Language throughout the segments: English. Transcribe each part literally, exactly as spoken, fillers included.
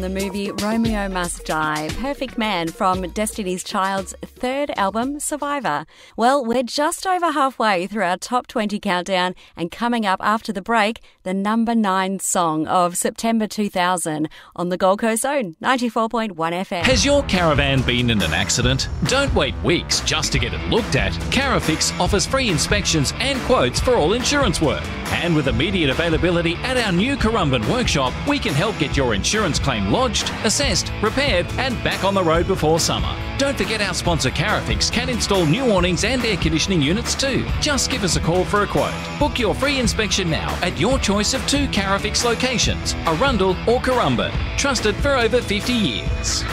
The movie Romeo Must Die, Perfect Man from Destiny's Child's third album, Survivor. Well, we're just over halfway through our top twenty countdown, and coming up after the break, the number nine song of September two thousand on the Gold Coast Zone, ninety-four point one F M. Has your caravan been in an accident? Don't wait weeks just to get it looked at. Carafix offers free inspections and quotes for all insurance work. And with immediate availability at our new Currumbin workshop, we can help get your insurance claim lodged, assessed, repaired and back on the road before summer. Don't forget our sponsor Carafix can install new awnings and air conditioning units too. Just give us a call for a quote. Book your free inspection now at your choice of two Carafix locations, Arundel or Currumbin. Trusted for over fifty years.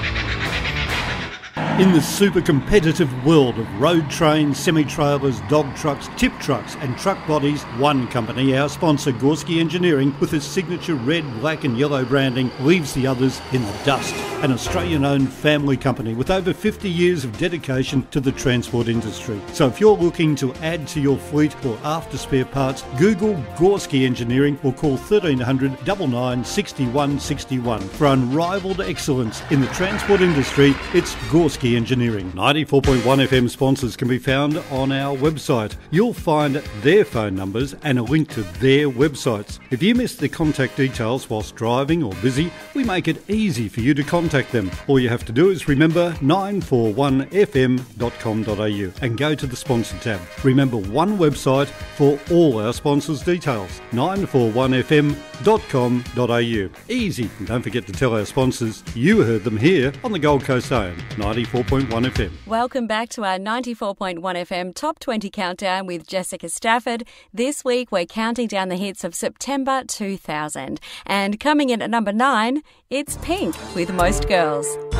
In the super competitive world of road trains, semi-trailers, dog trucks, tip trucks and truck bodies, one company, our sponsor Gorski Engineering, with its signature red, black and yellow branding, leaves the others in the dust. An Australian-owned family company with over fifty years of dedication to the transport industry. So if you're looking to add to your fleet or after spare parts, Google Gorski Engineering or call thirteen hundred, nine nine, six one six one. For unrivaled excellence in the transport industry, it's Gorski Engineering. ninety-four point one F M sponsors can be found on our website. You'll find their phone numbers and a link to their websites. If you miss the contact details whilst driving or busy, we make it easy for you to contact them. All you have to do is remember nine four one f m dot com dot a u and go to the sponsor tab. Remember, one website for all our sponsors' details, nine four one f m dot com dot a u. Easy. And don't forget to tell our sponsors you heard them here on the Gold Coast Zone, ninety-four point one F M. Welcome back to our ninety-four point one F M Top twenty Countdown with Jessica Stafford. This week we're counting down the hits of September two thousand. And coming in at number nine, it's Pink with Most Girls.